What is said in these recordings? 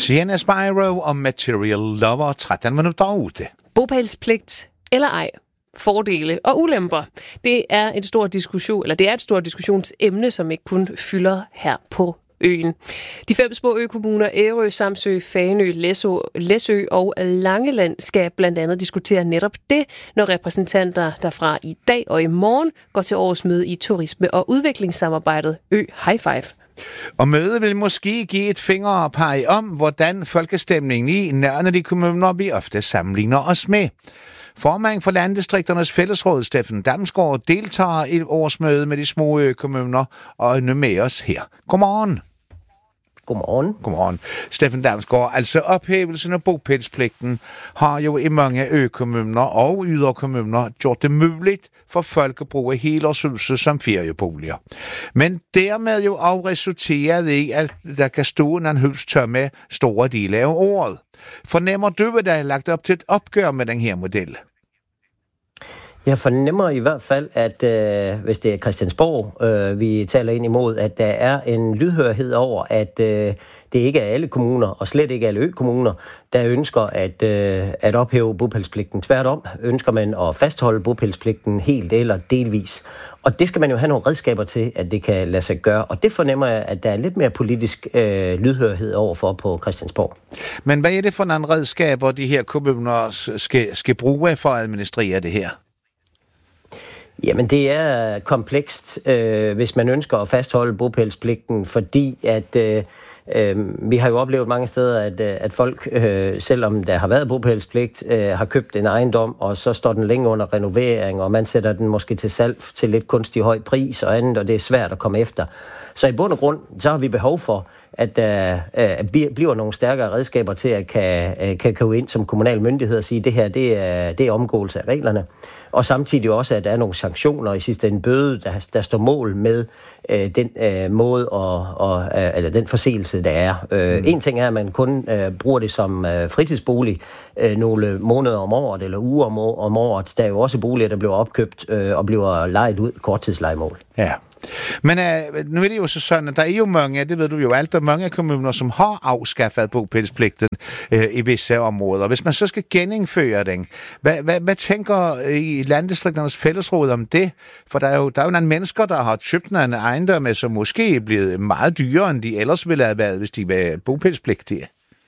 Sienna Spyro og Material Lover, 13 minutter ute. Bopælspligt eller ej? Fordele og ulemper. Det er et stort diskussionsemne, som ikke kun fylder her på øen. De 5 små økommuner, Ærø, Samsø, Fanø, Læsø og Langeland, skal blandt andet diskutere netop det, når repræsentanter derfra i dag og i morgen går til årsmøde i turisme- og udviklingssamarbejdet Ø High Five. Og mødet vil måske give et fingerpeg om, hvordan folkestemningen i nærmere kommuner vi ofte sammenligner os med. Formand for Landdistrikternes Fællesråd, Steffen Damsgaard, deltager i årsmødet med de små kommuner og er nu med os her. Godmorgen. Godmorgen. Steffen Damsgaard, altså ophævelsen af bopælspligten har jo i mange økommuner og yderkommuner gjort det muligt for folk at bruge helårshuse som ferieboliger. Men dermed jo også resulteret i, at der kan stå en hus tomme store dele af året. Fornemmer du, at der er lagt op til et opgør med den her model? Jeg fornemmer i hvert fald, at hvis det er Christiansborg, vi taler ind imod, at der er en lydhørhed over, at det ikke er alle kommuner, og slet ikke alle økommuner, der ønsker at ophæve bopælspligten. Tværtom ønsker man at fastholde bopælspligten helt eller delvis. Og det skal man jo have nogle redskaber til, at det kan lade sig gøre. Og det fornemmer jeg, at der er lidt mere politisk lydhørhed overfor på Christiansborg. Men hvad er det for nogle redskaber, de her kommuner skal bruge for at administrere det her? Jamen, det er komplekst, hvis man ønsker at fastholde bopælspligten, fordi at vi har jo oplevet mange steder, at folk, selvom der har været bopælspligt, har købt en ejendom, og så står den længe under renovering, og man sætter den måske til salg til lidt kunstig høj pris og andet, og det er svært at komme efter. Så i bund og grund, så har vi behov for, at der bliver nogle stærkere redskaber til at kan gå ind som kommunal myndighed og sige, at det her det er omgåelse af reglerne. Og samtidig også, at der er nogle sanktioner, i sidste ende bøde, der står mål med den måde eller den forseelse, der er. En ting er, at man kun bruger det som fritidsbolig nogle måneder om året eller uger om året. Der er jo også boliger, der bliver opkøbt og bliver lejet ud korttidslejemål. Ja. Men nu er det jo så sådan, at der er jo mange, det ved du jo alt, der er mange kommuner, som har afskaffet bopælspligten i visse områder. Hvis man så skal genindføre den, hvad tænker I Landdistrikternes Fællesråd om det? For der er jo nogle mennesker, der har købt en ejendom, som måske er blevet meget dyrere, end de ellers ville have været, hvis de var bopælspligtige.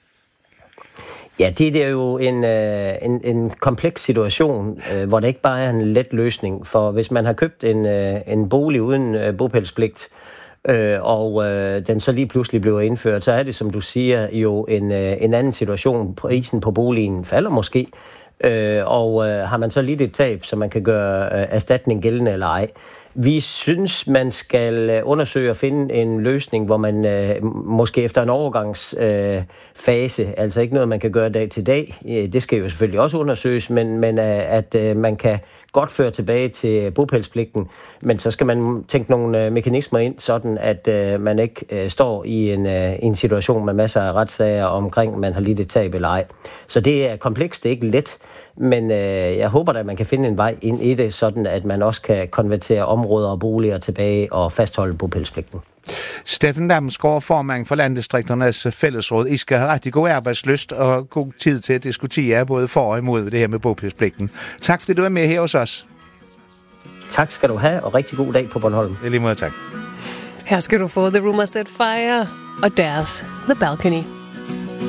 Ja, det er jo en kompleks situation, hvor det ikke bare er en let løsning. For hvis man har købt en bolig uden bopælspligt, og den så lige pludselig bliver indført, så er det, som du siger, jo en anden situation. Prisen på boligen falder måske, og har man så lidt et tab, så man kan gøre erstatning gældende eller ej. Vi synes, man skal undersøge at finde en løsning, hvor man måske efter en overgangsfase, altså ikke noget, man kan gøre dag til dag, det skal jo selvfølgelig også undersøges, men at man kan godt føre tilbage til bopælspligten, men så skal man tænke nogle mekanismer ind, sådan at man ikke står i en situation med masser af retssager omkring, man har lidt et tab eller ej. Så det er komplekst, det er ikke let, men jeg håber at man kan finde en vej ind i det, sådan at man også kan konvertere områder og boliger tilbage og fastholde bopælspligten. Steffen Damsgaard, formand for Landdistrikternes Fællesråd. I skal have rigtig god arbejdslyst og god tid til at diskutere både for og imod det her med bopælspligten. Tak fordi du er med her hos os. Tak skal du have, og rigtig god dag på Bornholm. I lige måde, tak. Her skal du få The Rumors That Fire og deres The Balcony.